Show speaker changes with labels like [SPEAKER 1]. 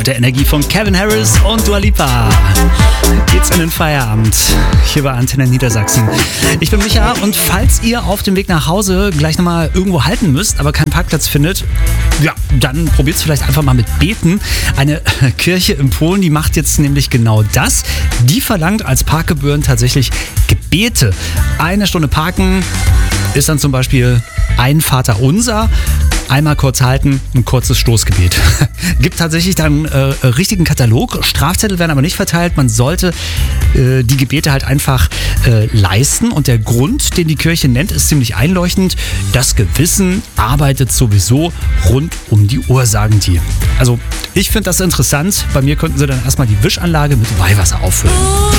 [SPEAKER 1] mit der Energie von Calvin Harris und Dua Lipa. Geht's in den Feierabend hier bei Antenne Niedersachsen. Ich bin Micha und falls ihr auf dem Weg nach Hause gleich nochmal irgendwo halten müsst, aber keinen Parkplatz findet, ja, dann probiert's vielleicht einfach mal mit Beten. Eine Kirche in Polen, die macht jetzt nämlich genau das. Die verlangt als Parkgebühren tatsächlich Gebete. 1 Stunde parken ist dann zum Beispiel ein Vaterunser, einmal kurz halten, ein kurzes Stoßgebet. Gibt tatsächlich dann richtigen Katalog. Strafzettel werden aber nicht verteilt. Man sollte die Gebete halt einfach leisten. Und der Grund, den die Kirche nennt, ist ziemlich einleuchtend. Das Gewissen arbeitet sowieso rund um die Uhr, sagen die. Also ich finde das interessant. Bei mir könnten sie dann erstmal die Wischanlage mit Weihwasser auffüllen.